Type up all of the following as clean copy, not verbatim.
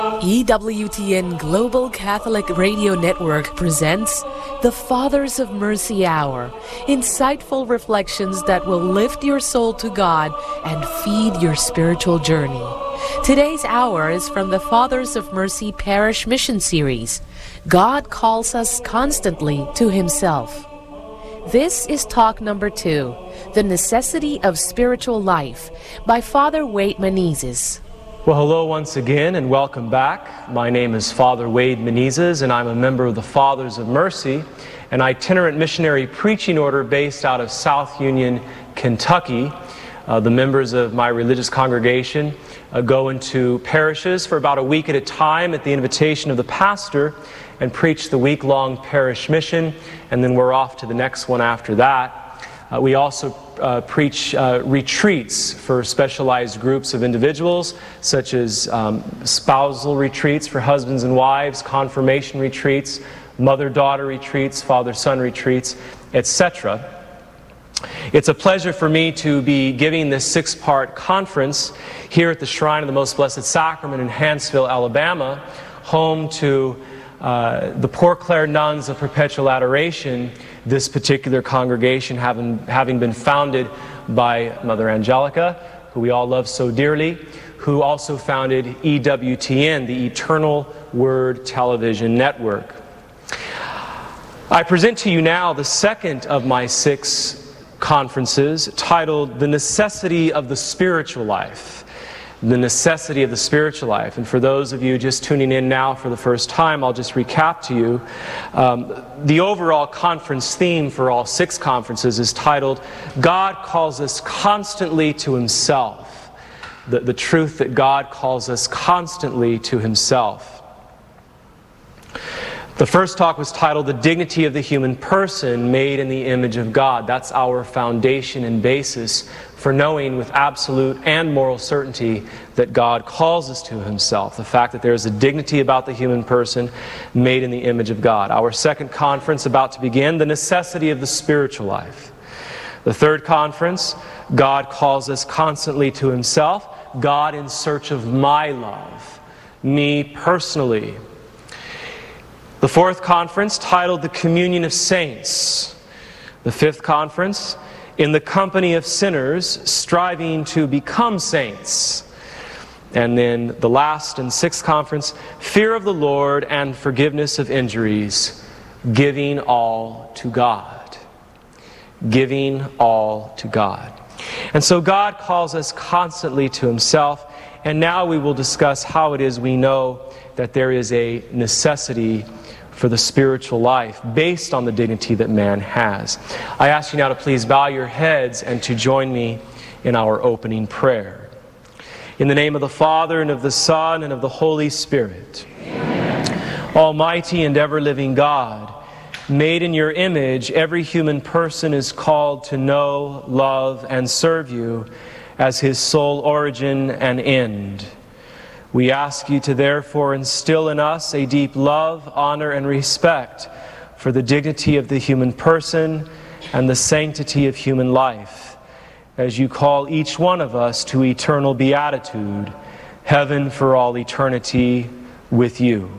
EWTN Global Catholic Radio Network presents the Fathers of Mercy Hour, insightful reflections that will lift your soul to God and feed your spiritual journey. Today's hour is from the Fathers of Mercy Parish Mission Series, God Calls Us Constantly to Himself. This is talk number 2, The Necessity of Spiritual Life, by Father Wade Menezes. Well, hello once again and welcome back. My name is Father Wade Menezes and I'm a member of the Fathers of Mercy, an itinerant missionary preaching order based out of South Union, Kentucky. The members of my religious congregation go into parishes for about a week at a time at the invitation of the pastor and preach the week-long parish mission, and then we're off to the next one after that. We also preach retreats for specialized groups of individuals, such as spousal retreats for husbands and wives, confirmation retreats, mother-daughter retreats, father-son retreats, etc. It's a pleasure for me to be giving this 6-part conference here at the Shrine of the Most Blessed Sacrament in Hanceville, Alabama, home to the Poor Clare Nuns of Perpetual Adoration, this particular congregation having been founded by Mother Angelica, who we all love so dearly, who also founded EWTN, the Eternal Word Television Network. I present to you now the second of my 6 conferences, titled The Necessity of the Spiritual Life. The necessity of the spiritual life. And for those of you just tuning in now for the first time, I'll just recap to you. The overall conference theme for all 6 conferences is titled, God Calls Us Constantly to Himself. The truth that God calls us constantly to Himself. The first talk was titled, The Dignity of the Human Person Made in the Image of God. That's our foundation and basis for knowing with absolute and moral certainty that God calls us to Himself. The fact that there is a dignity about the human person made in the image of God. Our second conference about to begin, The Necessity of the Spiritual Life. The third conference, God Calls Us Constantly to Himself. God in Search of My Love. Me personally. The fourth conference, titled The Communion of Saints. The fifth conference, In the Company of Sinners, Striving to Become Saints. And then the last and sixth conference, Fear of the Lord and Forgiveness of Injuries, Giving All to God. Giving all to God. And so God calls us constantly to Himself, and now we will discuss how it is we know that there is a necessity for the spiritual life based on the dignity that man has. I ask you now to please bow your heads and to join me in our opening prayer. In the name of the Father, and of the Son, and of the Holy Spirit. Amen. Almighty and ever-living God, made in your image, every human person is called to know, love, and serve you as his sole origin and end. We ask you to therefore instill in us a deep love, honor, and respect for the dignity of the human person and the sanctity of human life, as you call each one of us to eternal beatitude, heaven for all eternity with you.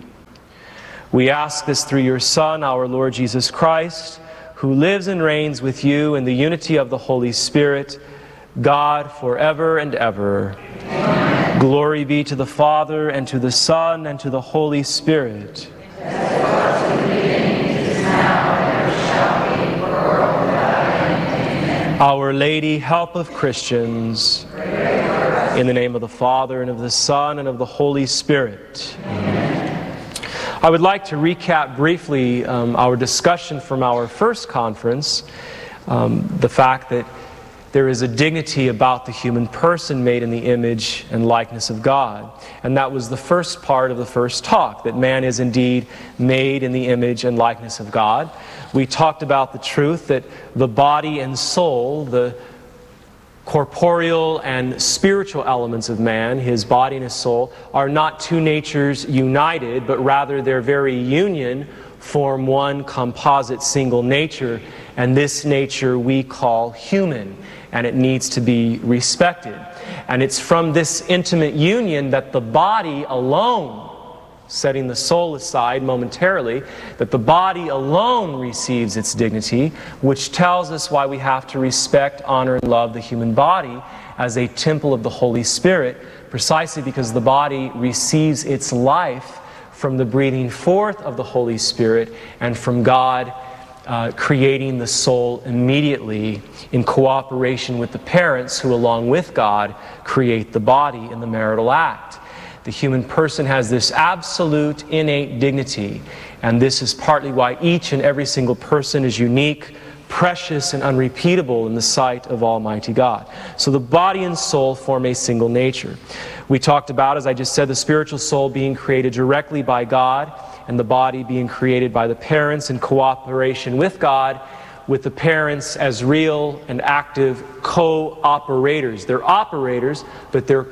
We ask this through your Son, our Lord Jesus Christ, who lives and reigns with you in the unity of the Holy Spirit, God forever and ever. Amen. Glory be to the Father, and to the Son, and to the Holy Spirit. As it was in the beginning, is now, and ever shall be, world without end. Amen. Our Lady, help of Christians, in the name of the Father, and of the Son, and of the Holy Spirit. Amen. I would like to recap briefly our discussion from our first conference, the fact that there is a dignity about the human person made in the image and likeness of God. And that was the first part of the first talk, that man is indeed made in the image and likeness of God. We talked about the truth that the body and soul, the corporeal and spiritual elements of man, his body and his soul, are not two natures united, but rather their very union form one composite single nature, and this nature we call human, and it needs to be respected. And it's from this intimate union that the body alone setting the soul aside momentarily, that the body alone receives its dignity, which tells us why we have to respect, honor, and love the human body as a temple of the Holy Spirit, precisely because the body receives its life from the breathing forth of the Holy Spirit and from God creating the soul immediately in cooperation with the parents who, along with God, create the body in the marital act. The human person has this absolute innate dignity, and this is partly why each and every single person is unique, precious, and unrepeatable in the sight of Almighty God. So the body and soul form a single nature. We talked about, as I just said, the spiritual soul being created directly by God, and the body being created by the parents in cooperation with God, with the parents as real and active co-operators. They're operators, but they're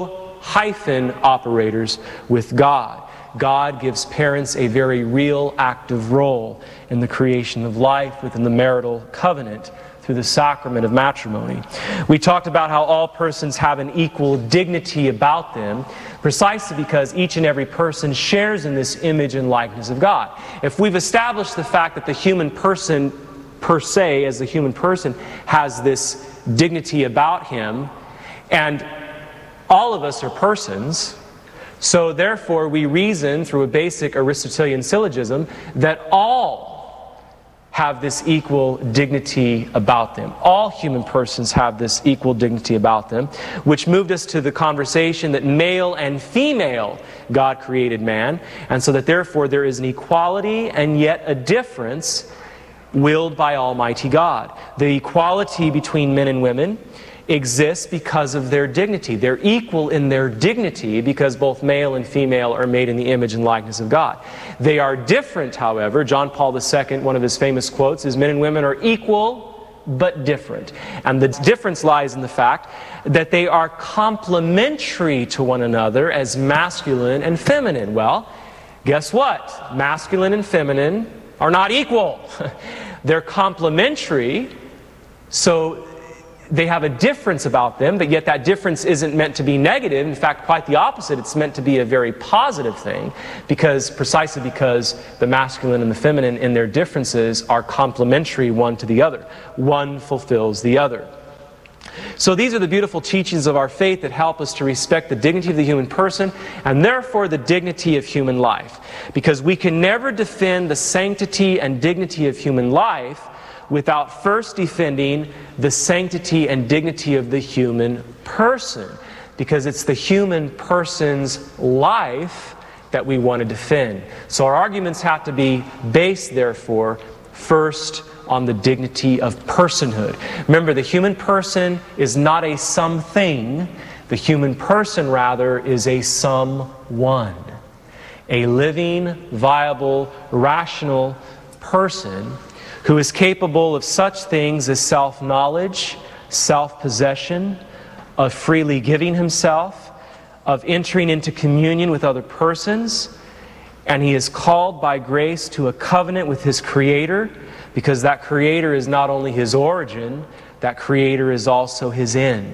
co-operators with God. God gives parents a very real, active role in the creation of life within the marital covenant through the sacrament of matrimony. We talked about how all persons have an equal dignity about them, precisely because each and every person shares in this image and likeness of God. If we've established the fact that the human person, per se, as the human person, has this dignity about him, and all of us are persons, so therefore we reason through a basic Aristotelian syllogism that all have this equal dignity about them. All human persons have this equal dignity about them, which moved us to the conversation that male and female God created man, and so that therefore there is an equality and yet a difference willed by Almighty God. The equality between men and women exists because of their dignity. They're equal in their dignity because both male and female are made in the image and likeness of God. They are different, however. John Paul II, one of his famous quotes is, "Men and women are equal but different." And the difference lies in the fact that they are complementary to one another as masculine and feminine. Well, guess what? Masculine and feminine are not equal. They're complementary, so they have a difference about them, but yet that difference isn't meant to be negative. In fact, quite the opposite. It's meant to be a very positive thing, precisely because the masculine and the feminine in their differences are complementary one to the other. One fulfills the other. So these are the beautiful teachings of our faith that help us to respect the dignity of the human person and therefore the dignity of human life. Because we can never defend the sanctity and dignity of human life without first defending the sanctity and dignity of the human person. Because it's the human person's life that we want to defend. So our arguments have to be based, therefore, first on the dignity of personhood. Remember, the human person is not a something. The human person, rather, is a someone. A living, viable, rational person who is capable of such things as self-knowledge, self-possession, of freely giving himself, of entering into communion with other persons, and he is called by grace to a covenant with his Creator, because that Creator is not only his origin, that Creator is also his end.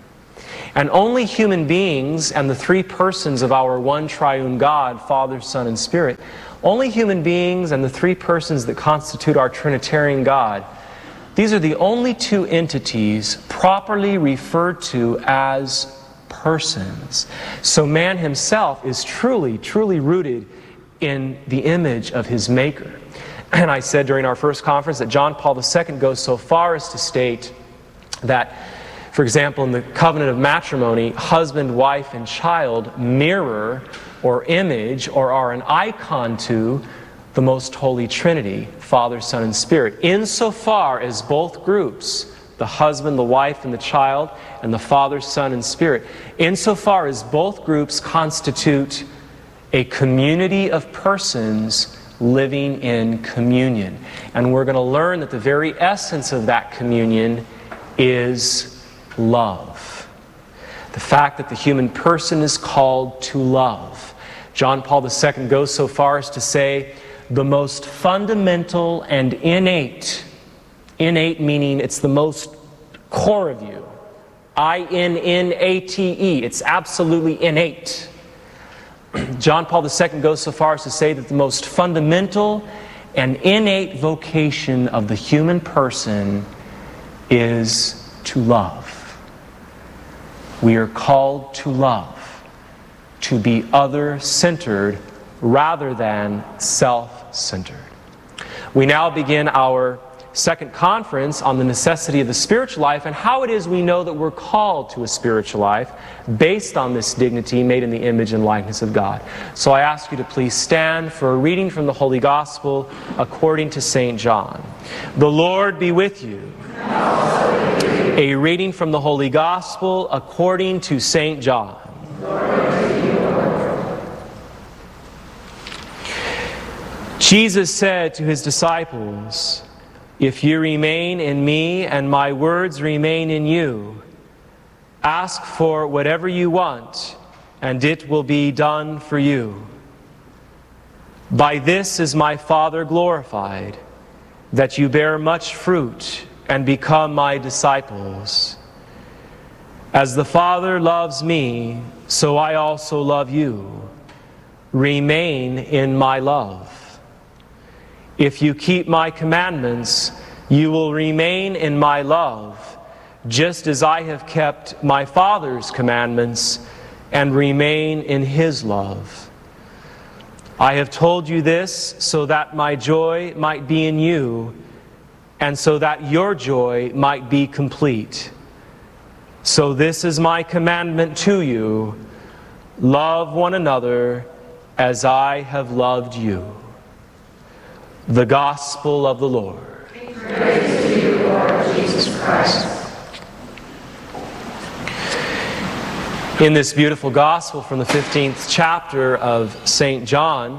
And only human beings and the three persons of our one triune God, Father, Son, and Spirit, only human beings and the three persons that constitute our Trinitarian God, these are the only two entities properly referred to as persons. So man himself is truly, truly rooted in the image of his Maker. And I said during our first conference that John Paul II goes so far as to state that, for example, in the covenant of matrimony, husband, wife, and child mirror or image or are an icon to the most holy Trinity, Father, Son, and Spirit, insofar as both groups, the husband, the wife, and the child, and the Father, Son, and Spirit, insofar as both groups constitute a community of persons living in communion. And we're going to learn that the very essence of that communion is love. The fact that the human person is called to love. John Paul II goes so far as to say the most fundamental and innate meaning it's the most core of you, innate, it's absolutely innate, John Paul II goes so far as to say that the most fundamental and innate vocation of the human person is to love. We are called to love, to be other-centered rather than self-centered. We now begin our second conference on the necessity of the spiritual life and how it is we know that we're called to a spiritual life based on this dignity made in the image and likeness of God. So I ask you to please stand for a reading from the Holy Gospel according to St. John. The Lord be with you. A reading from the Holy Gospel according to St. John. Jesus said to his disciples, "If you remain in me and my words remain in you, ask for whatever you want, and it will be done for you. By this is my Father glorified, that you bear much fruit and become my disciples. As the Father loves me, so I also love you. Remain in my love. If you keep my commandments, you will remain in my love, just as I have kept my Father's commandments and remain in his love. I have told you this so that my joy might be in you, and so that your joy might be complete. So this is my commandment to you: love one another as I have loved you." The Gospel of the Lord. Praise to you, Lord Jesus Christ. In this beautiful Gospel from the 15th chapter of St. John,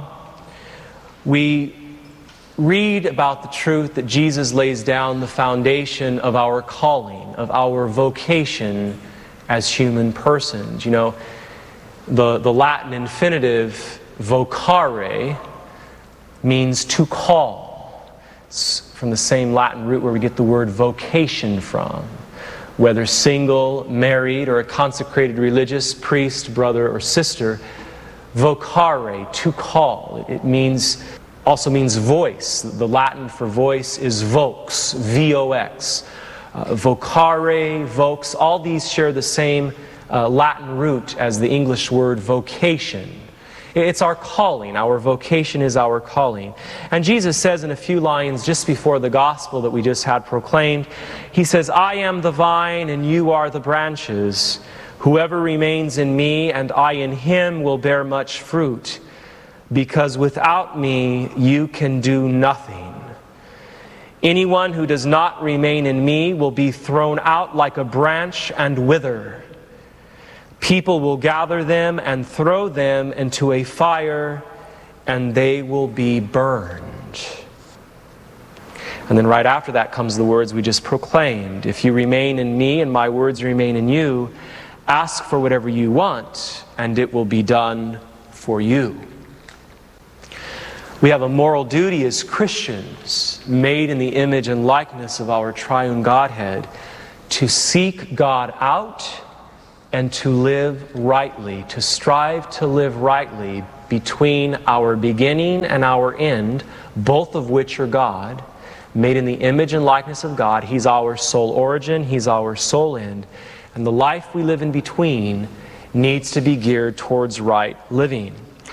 we read about the truth that Jesus lays down the foundation of our calling, of our vocation as human persons. You know, the Latin infinitive vocare means to call. It's from the same Latin root where we get the word vocation from. Whether single, married, or a consecrated religious, priest, brother, or sister, vocare, to call. It also means voice. The Latin for voice is vox, V-O-X. Vocare, vox, all these share the same Latin root as the English word vocation. It's our calling. Our vocation is our calling. And Jesus says in a few lines just before the gospel that we just had proclaimed, he says, "I am the vine and you are the branches. Whoever remains in me and I in him will bear much fruit, because without me you can do nothing. Anyone who does not remain in me will be thrown out like a branch and wither. People will gather them and throw them into a fire, and they will be burned." And then right after that comes the words we just proclaimed. "If you remain in me and my words remain in you, ask for whatever you want, and it will be done for you." We have a moral duty as Christians, made in the image and likeness of our triune Godhead, to seek God out and to live rightly, to strive to live rightly between our beginning and our end, both of which are God, made in the image and likeness of God. He's our sole origin, He's our sole end, and the life we live in between needs to be geared towards right living.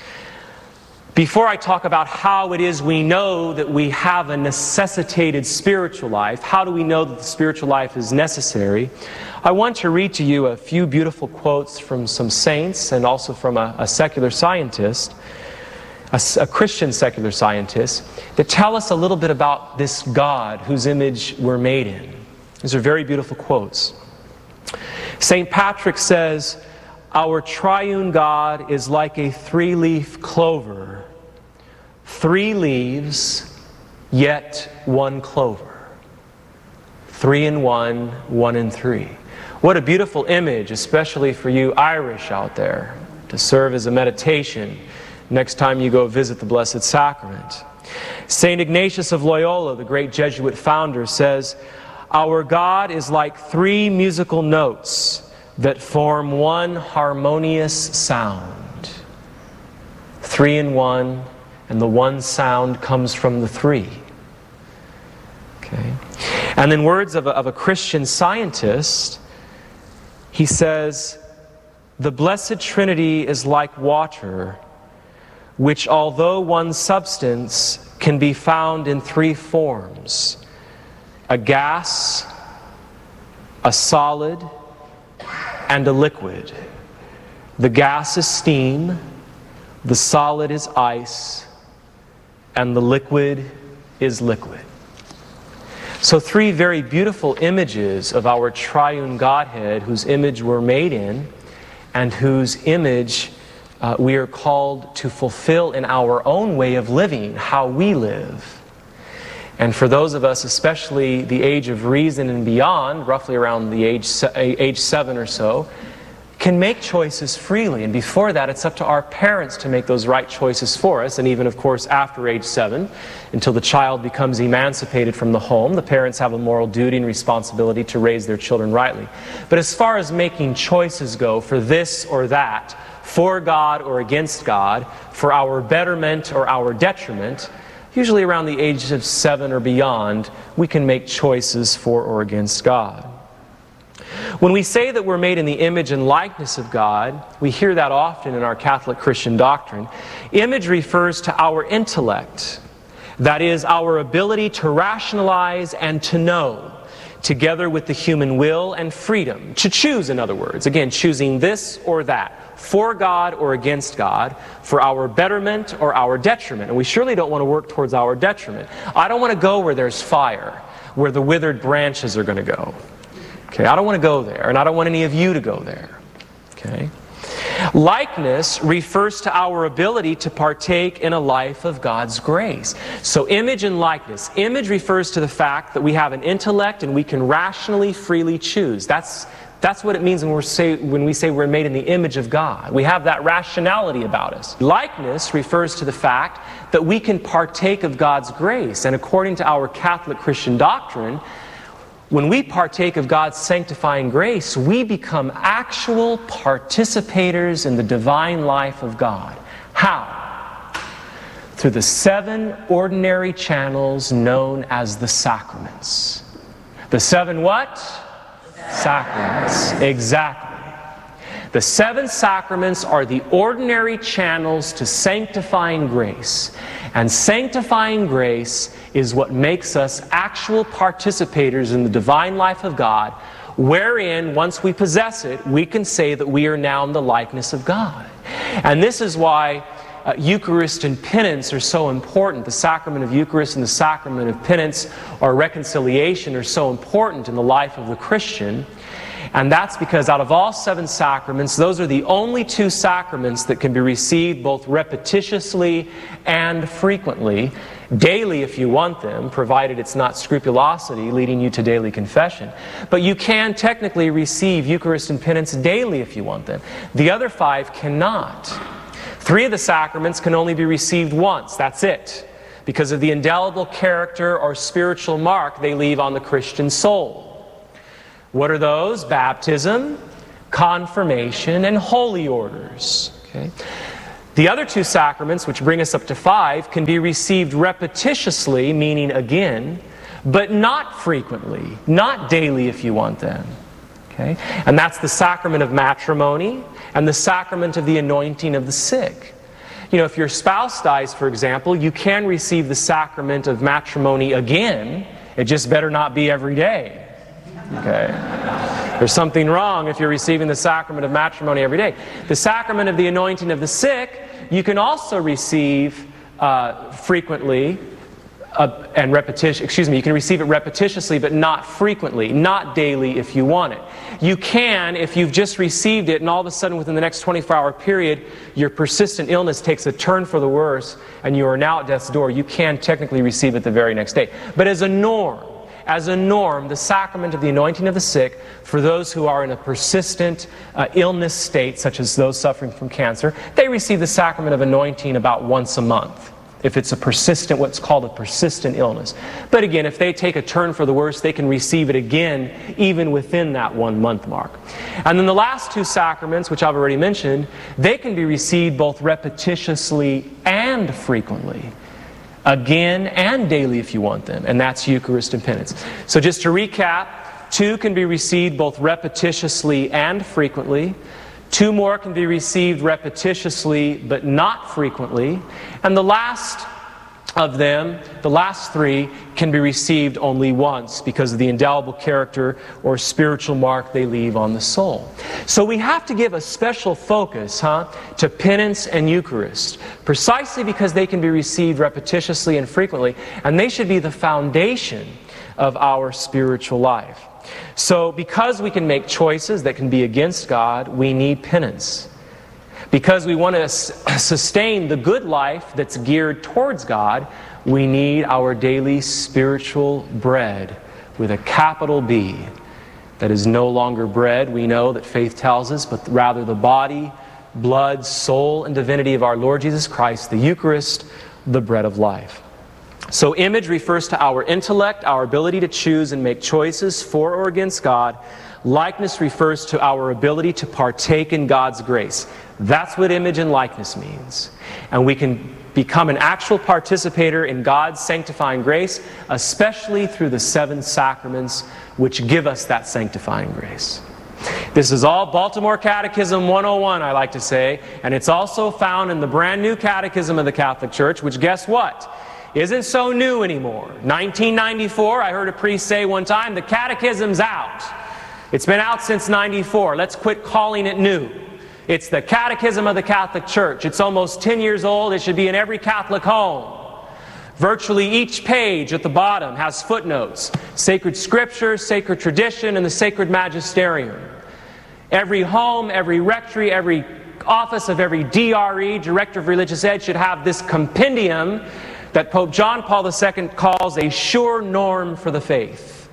Before I talk about how it is we know that we have a necessitated spiritual life, how do we know that the spiritual life is necessary, I want to read to you a few beautiful quotes from some saints and also from a secular scientist, a Christian secular scientist, that tell us a little bit about this God whose image we're made in. These are very beautiful quotes. St. Patrick says, "Our triune God is like a three-leaf clover. 3 leaves, yet 1 clover. 3 in 1, 1 in 3. What a beautiful image, especially for you Irish out there, to serve as a meditation next time you go visit the Blessed Sacrament. St. Ignatius of Loyola, the great Jesuit founder, says, "Our God is like 3 musical notes that form one harmonious sound." three in one, and the one sound comes from the three. Okay. And in words of a Christian scientist, he says, the Blessed Trinity is like water, which although one substance can be found in three forms: a gas, a solid, and a liquid. The gas is steam, the solid is ice, and the liquid is liquid. So three very beautiful images of our triune Godhead, whose image we're made in, and whose image we are called to fulfill in our own way of living, how we live. And for those of us, especially the age of reason and beyond, roughly around the age 7 or so, can make choices freely. And before that, it's up to our parents to make those right choices for us. And even, of course, after age 7, until the child becomes emancipated from the home, the parents have a moral duty and responsibility to raise their children rightly. But as far as making choices go for this or that, for God or against God, for our betterment or our detriment, usually around the age of 7 or beyond, we can make choices for or against God. When we say that we're made in the image and likeness of God, we hear that often in our Catholic Christian doctrine. Image refers to our intellect. That is, our ability to rationalize and to know, together with the human will and freedom. To choose, in other words. Again, choosing this or that, for God or against God, for our betterment or our detriment. And we surely don't want to work towards our detriment. I don't want to go where there's fire, where the withered branches are going to go. Okay, I don't want to go there, and I don't want any of you to go there. Okay? Likeness refers to our ability to partake in a life of God's grace. So image and likeness. Image refers to the fact that we have an intellect and we can rationally, freely choose. That's what it means when we say we're made in the image of God. We have that rationality about us. Likeness refers to the fact that we can partake of God's grace. And according to our Catholic Christian doctrine, when we partake of God's sanctifying grace, we become actual participators in the divine life of God. How? Through the 7 ordinary channels known as the sacraments. The 7 what? Sacraments. Exactly. The 7 sacraments are the ordinary channels to sanctifying grace. And sanctifying grace is what makes us actual participators in the divine life of God, wherein, once we possess it, we can say that we are now in the likeness of God. And this is why Eucharist and penance are so important. The sacrament of Eucharist and the sacrament of penance or reconciliation are so important in the life of the Christian. And that's because out of all 7 sacraments, those are the only 2 sacraments that can be received both repetitiously and frequently, daily if you want them, provided it's not scrupulosity leading you to daily confession. But you can technically receive Eucharist and penance daily if you want them. The other 5 cannot. 3 of the sacraments can only be received once. That's it. Because of the indelible character or spiritual mark they leave on the Christian soul. What are those? Baptism, confirmation, and holy orders. Okay? The other 2 sacraments, which bring us up to 5, can be received repetitiously, meaning again, but not frequently, not daily if you want them. Okay? And that's the sacrament of matrimony and the sacrament of the anointing of the sick. You know, if your spouse dies, for example, you can receive the sacrament of matrimony again. It just better not be every day. Okay? There's something wrong if you're receiving the sacrament of matrimony every day. The sacrament of the anointing of the sick, you can also receive frequently and you can receive it repetitiously, but not frequently, not daily if you want it. You can, if you've just received it and all of a sudden within the next 24-hour period, your persistent illness takes a turn for the worse and you are now at death's door, you can technically receive it the very next day. But as a norm, the sacrament of the anointing of the sick, for those who are in a persistent illness state, such as those suffering from cancer, they receive the sacrament of anointing about once a month. if it's what's called a persistent illness. But again, if they take a turn for the worse, they can receive it again, even within that 1 month mark. And then the last two sacraments, which I've already mentioned, they can be received both repetitiously and frequently. Again and daily if you want them, and that's Eucharist and penance. So just to recap, 2 can be received both repetitiously and frequently. 2 more can be received repetitiously but not frequently. And the last of them, the last 3, can be received only once because of the indelible character or spiritual mark they leave on the soul. So we have to give a special focus to penance and Eucharist, precisely because they can be received repetitiously and frequently, and they should be the foundation of our spiritual life. So because we can make choices that can be against God, we need penance. Because we want to sustain the good life that's geared towards God, we need our daily spiritual bread with a capital B. That is no longer bread, we know that faith tells us, but rather the body, blood, soul, and divinity of our Lord Jesus Christ, the Eucharist, the bread of life. So image refers to our intellect, our ability to choose and make choices for or against God. Likeness refers to our ability to partake in God's grace. That's what image and likeness means. And we can become an actual participator in God's sanctifying grace, especially through the 7 sacraments which give us that sanctifying grace. This is all Baltimore Catechism 101, I like to say, and it's also found in the brand new Catechism of the Catholic Church, which guess what? Isn't so new anymore. 1994, I heard a priest say one time, the catechism's out. It's been out since 94. Let's quit calling it new. It's the Catechism of the Catholic Church. It's almost 10 years old. It should be in every Catholic home. Virtually each page at the bottom has footnotes. Sacred Scripture, Sacred Tradition, and the Sacred Magisterium. Every home, every rectory, every office of every DRE, Director of Religious Ed, should have this compendium that Pope John Paul II calls a sure norm for the faith.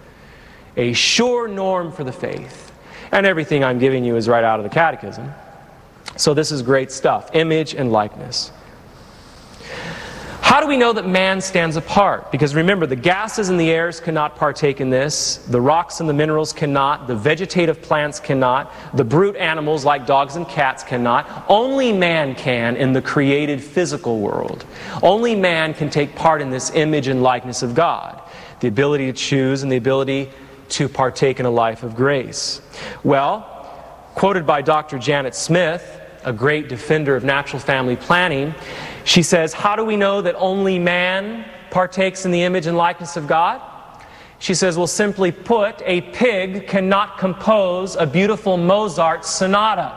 A sure norm for the faith. And everything I'm giving you is right out of the Catechism. So this is great stuff. Image and likeness. How do we know that man stands apart? Because remember, the gases and the airs cannot partake in this. The rocks and the minerals cannot. The vegetative plants cannot. The brute animals like dogs and cats cannot. Only man can in the created physical world. Only man can take part in this image and likeness of God. The ability to choose and the ability to partake in a life of grace. Well, quoted by Dr. Janet Smith, a great defender of natural family planning, she says, how do we know that only man partakes in the image and likeness of God? She says, well, simply put, a pig cannot compose a beautiful Mozart sonata.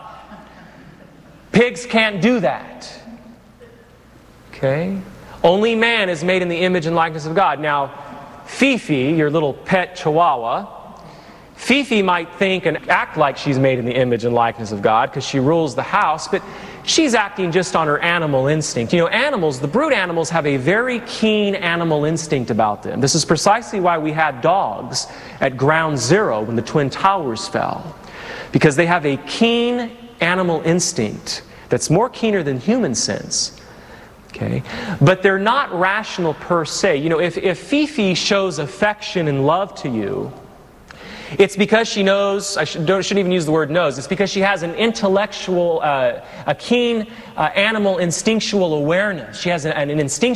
Pigs can't do that. Okay? Only man is made in the image and likeness of God. Now, Fifi, your little pet chihuahua, Fifi might think and act like she's made in the image and likeness of God because she rules the house, but she's acting just on her animal instinct. You know, animals, the brute animals, have a very keen animal instinct about them. This is precisely why we had dogs at Ground Zero when the Twin Towers fell, because they have a keen animal instinct that's more keener than human sense. Okay? But they're not rational per se. You know, if Fifi shows affection and love to you, it's because she knows, I shouldn't even use the word knows, it's because she has an intellectual, a keen animal instinctual awareness. She has an